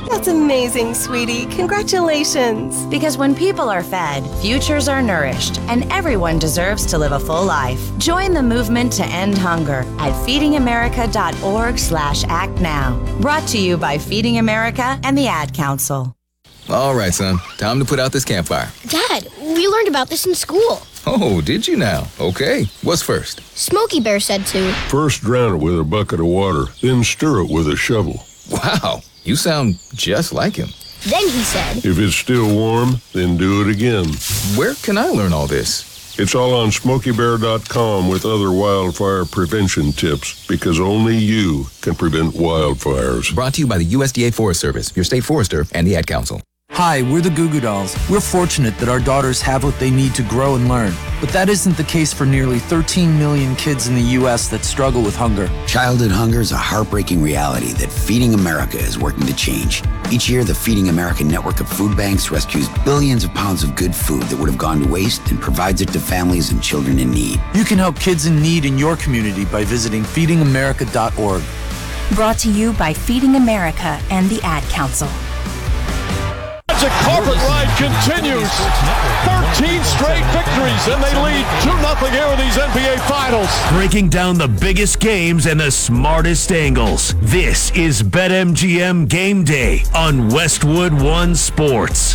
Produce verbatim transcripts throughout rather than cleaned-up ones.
That's amazing, sweetie. Congratulations. Because when people are fed, futures are nourished, and everyone deserves to live a full life. Join the movement to end hunger at feedingamerica.org slash act now. Brought to you by Feeding America and the Ad Council. All right, son. Time to put out this campfire. Dad, we learned about this in school. Oh, did you now? Okay. What's first? Smokey Bear said to. First drown it with a bucket of water, then stir it with a shovel. Wow, you sound just like him. Then he said. If it's still warm, then do it again. Where can I learn all this? It's all on smokey bear dot com with other wildfire prevention tips, because only you can prevent wildfires. Brought to you by the U S D A Forest Service, your state forester, and the Ad Council. Hi, we're the Goo Goo Dolls. We're fortunate that our daughters have what they need to grow and learn. But that isn't the case for nearly thirteen million kids in the U S that struggle with hunger. Childhood hunger is a heartbreaking reality that Feeding America is working to change. Each year, the Feeding America network of food banks rescues billions of pounds of good food that would have gone to waste and provides it to families and children in need. You can help kids in need in your community by visiting feeding america dot org. Brought to you by Feeding America and the Ad Council. The carpet ride continues. thirteen straight victories, and they lead two nothing here in these N B A Finals. Breaking down the biggest games and the smartest angles. This is BetMGM Game Day on Westwood One Sports.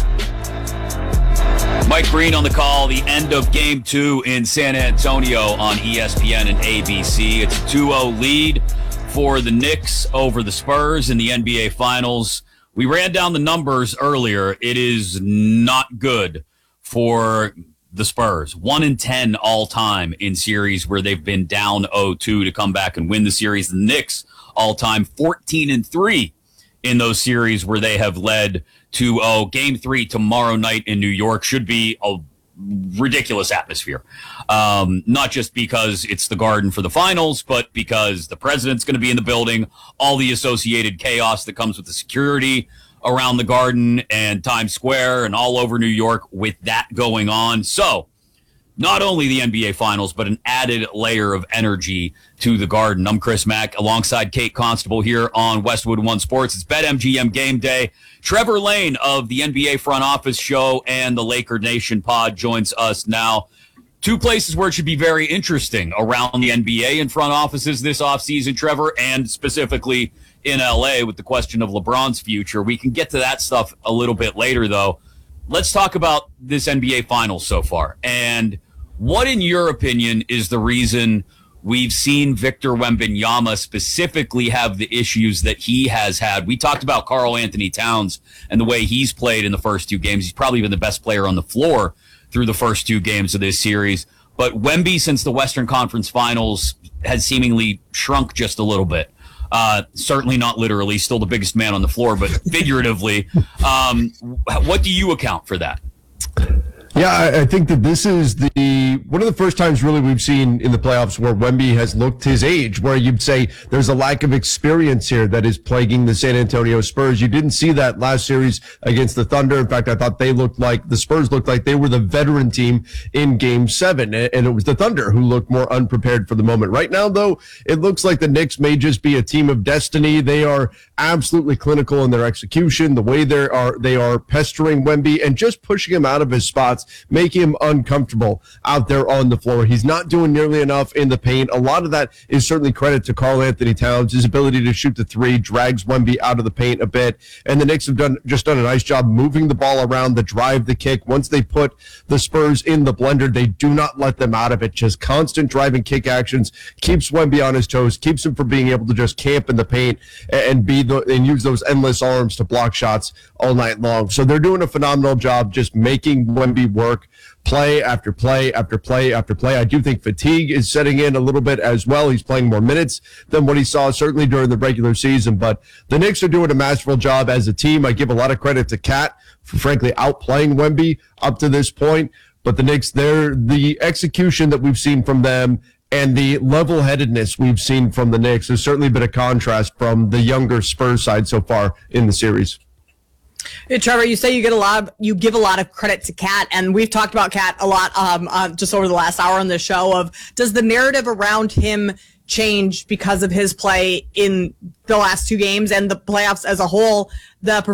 Mike Green on the call, the end of Game two in San Antonio on E S P N and A B C. It's a two oh lead for the Knicks over the Spurs in the N B A Finals. We ran down the numbers earlier. It is not good for the Spurs. one and ten all time in series where they've been down oh two to come back and win the series. The Knicks all time fourteen and three in those series where they have led two oh. Game three tomorrow night in New York should be a ridiculous atmosphere. Um, not just because it's the Garden for the finals, but because the president's going to be in the building, all the associated chaos that comes with the security around the Garden and Times Square and all over New York with that going on. So not only the N B A Finals, but an added layer of energy to the Garden. I'm Chris Mack alongside Kate Constable here on Westwood One Sports. It's BetMGM Game Day. Trevor Lane of the N B A Front Office Show and the Laker Nation pod joins us now. Two places where it should be very interesting around the N B A in front offices this offseason, Trevor, and specifically in L A with the question of LeBron's future. We can get to that stuff a little bit later, though. Let's talk about this N B A Finals so far. And what, in your opinion, is the reason we've seen Victor Wembanyama specifically have the issues that he has had? We talked about Karl Anthony Towns and the way he's played in the first two games. He's probably been the best player on the floor through the first two games of this series. But Wemby, since the Western Conference Finals, has seemingly shrunk just a little bit. Uh, certainly not literally, still the biggest man on the floor, but figuratively. Um, what do you account for that? Yeah, I, I think that this is the one of the first times really we've seen in the playoffs where Wemby has looked his age, where you'd say there's a lack of experience here that is plaguing the San Antonio Spurs. You didn't see that last series against the Thunder. In fact, I thought they looked like the Spurs looked like they were the veteran team in Game Seven, and it was the Thunder who looked more unprepared for the moment. Right now, though, it looks like the Knicks may just be a team of destiny. They are absolutely clinical in their execution, the way they are they are pestering Wemby and just pushing him out of his spots, making him uncomfortable out there on the floor. He's not doing nearly enough in the paint. A lot of that is certainly credit to Karl Anthony Towns. His ability to shoot the three drags Wemby out of the paint a bit. And the Knicks have done just done a nice job moving the ball around, the drive, the kick. Once they put the Spurs in the blender, they do not let them out of it. Just constant drive and kick actions keeps Wemby on his toes, keeps him from being able to just camp in the paint and be the, and use those endless arms to block shots all night long. So they're doing a phenomenal job just making Wemby work. Play after play after play after play. I do think fatigue is setting in a little bit as well. He's playing more minutes than what he saw certainly during the regular season. But the Knicks are doing a masterful job as a team. I give a lot of credit to Cat for frankly outplaying Wemby up to this point. But the Knicks, they're the execution that we've seen from them and the level-headedness we've seen from the Knicks has certainly been a contrast from the younger Spurs side so far in the series. Hey, Trevor, you say you get a lot of, you give a lot of credit to Cat, and we've talked about Cat a lot um, uh, just over the last hour on this show. Of does the narrative around him change because of his play in the last two games and the playoffs as a whole? The